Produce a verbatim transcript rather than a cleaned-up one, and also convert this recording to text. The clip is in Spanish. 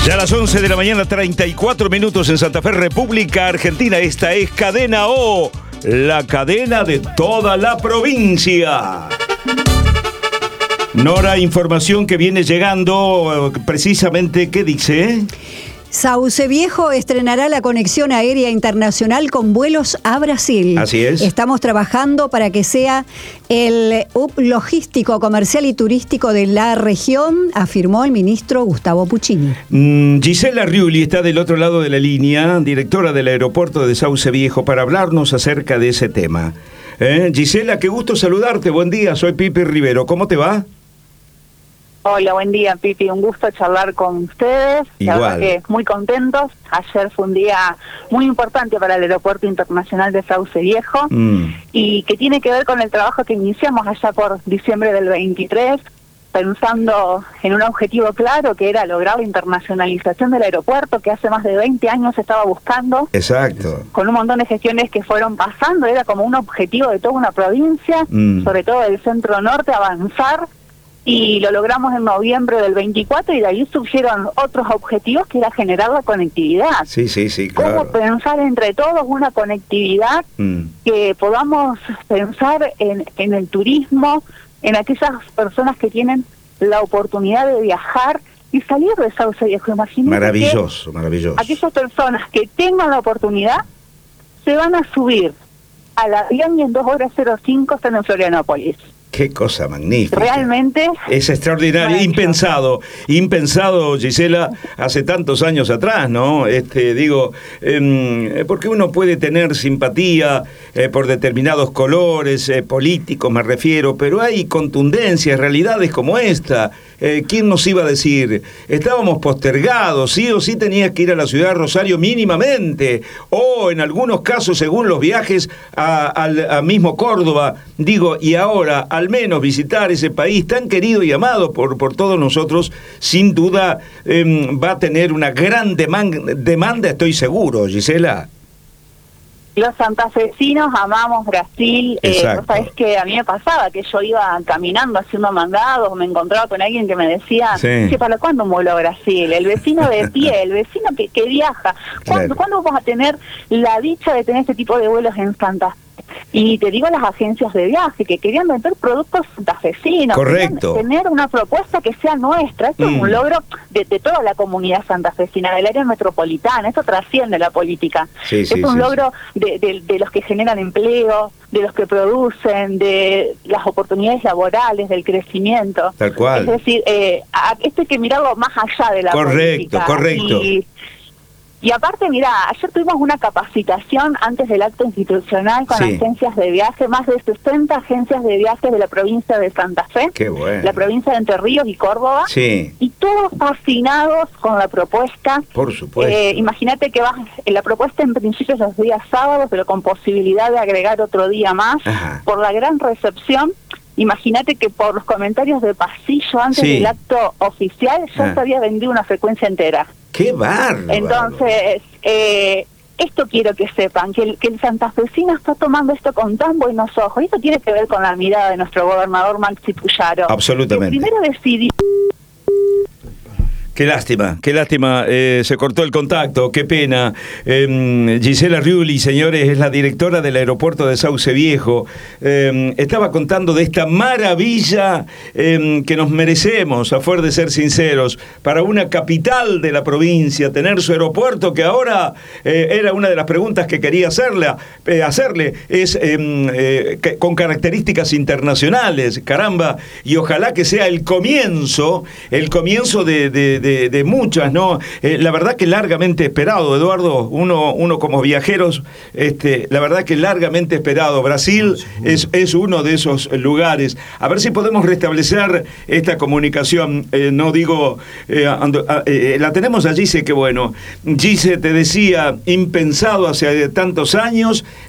Ya a las once de la mañana, treinta y cuatro minutos en Santa Fe, República Argentina. Esta es Cadena O, la cadena de toda la provincia. Nora, información que viene llegando, precisamente, ¿qué dice? Sauce Viejo estrenará la conexión aérea internacional con vuelos a Brasil. Así es. Estamos trabajando para que sea el hub logístico, comercial y turístico de la región, afirmó el ministro Gustavo Puccini. Mm, Gisela Riuli está del otro lado de la línea, directora del aeropuerto de Sauce Viejo, para hablarnos acerca de ese tema. ¿Eh? Gisela, qué gusto saludarte. Buen día, soy Pipi Rivero. ¿Cómo te va? Hola, buen día, Pipi. Un gusto charlar con ustedes. Igual. La verdad que muy contentos. Ayer fue un día muy importante para el Aeropuerto Internacional de Sauce Viejo Mm. y que tiene que ver con el trabajo que iniciamos allá por diciembre del veintitrés, pensando en un objetivo claro que era lograr la internacionalización del aeropuerto que hace más de veinte años se estaba buscando. Exacto. Con un montón de gestiones que fueron pasando, era como un objetivo de toda una provincia, Mm. sobre todo del centro norte, avanzar. Y lo logramos en noviembre del veinticuatro y de ahí surgieron otros objetivos que era generar la conectividad. Sí, sí, sí, Cómo claro. pensar entre todos una conectividad Mm. que podamos pensar en, en el turismo, en aquellas personas que tienen la oportunidad de viajar y salir de Sauce Viejo. Imagínate Maravilloso, maravilloso. que aquellas personas que tengan la oportunidad se van a subir al avión y en dos horas cero cinco están en Florianópolis. Qué cosa magnífica. Realmente Es extraordinario, maravilloso. impensado, impensado, Gisela, hace tantos años atrás, ¿no? Este, digo, eh, porque uno puede tener simpatía eh, por determinados colores eh, políticos, me refiero, pero hay contundencias, realidades como esta. Eh, ¿Quién nos iba a decir? Estábamos postergados, sí o sí tenías que ir a la ciudad de Rosario mínimamente, o en algunos casos, según los viajes, a, al- a mismo Córdoba. Digo, y ahora, al menos visitar ese país tan querido y amado por, por todos nosotros, sin duda eh, va a tener una gran deman- demanda, estoy seguro, Gisela. los santafesinos amamos Brasil. Eh, Exacto. sabes que a mí me pasaba que yo iba caminando haciendo mandados, me encontraba con alguien que me decía, Sí. "Che, ¿para cuándo un vuelo a Brasil? El vecino de pie, el vecino que, que viaja. ¿Cuándo, Claro. ¿Cuándo vamos a tener la dicha de tener este tipo de vuelos en Santa Fe?" Y te digo, las agencias de viaje que querían vender productos santafesinos, Correcto. querían tener una propuesta que sea nuestra. Esto Mm. es un logro de, de toda la comunidad santafesina, del área metropolitana. Esto trasciende la política. Sí, es sí, un sí, logro de, de, de los que generan empleo, de los que producen, de las oportunidades laborales, del crecimiento. Tal cual. Es decir, eh, a- esto hay que mirarlo más allá de la Correcto, política. correcto. Y, y aparte, mira, ayer tuvimos una capacitación antes del acto institucional con Sí. agencias de viaje, más de sesenta agencias de viaje de la provincia de Santa Fe, Qué bueno. la provincia de Entre Ríos y Córdoba, Sí, y todos fascinados con la propuesta. por supuesto. Eh, imagínate que vas, eh, la propuesta en principio es los días sábados, pero con posibilidad de agregar otro día más, Ajá. por la gran recepción. Imagínate que por los comentarios de pasillo antes Sí. del acto oficial ya Ah. se había vendido una frecuencia entera. Qué bárbaro. Entonces, eh, esto quiero que sepan, que el, que el santafesino está tomando esto con tan buenos ojos. Y esto tiene que ver con la mirada de nuestro gobernador Maxi Puyaro. Absolutamente. Que primero decidió... Qué lástima, qué lástima, eh, se cortó el contacto, qué pena. Eh, Gisela Riuli, señores, es la directora del aeropuerto de Sauce Viejo. Eh, estaba contando de esta maravilla eh, que nos merecemos, a fuer de ser sinceros, para una capital de la provincia, tener su aeropuerto, que ahora eh, era una de las preguntas que quería hacerle, eh, hacerle es eh, eh, que, con características internacionales, caramba, y ojalá que sea el comienzo, el comienzo de, de, de, de muchas, ¿no? Eh, la verdad que largamente esperado, Eduardo, uno, uno como viajeros, este, la verdad que largamente esperado. Brasil es, es uno de esos lugares. A ver si podemos restablecer esta comunicación. Eh, no digo, eh, ando, eh, la tenemos allí, sé que bueno. Gise, te decía, impensado hace tantos años,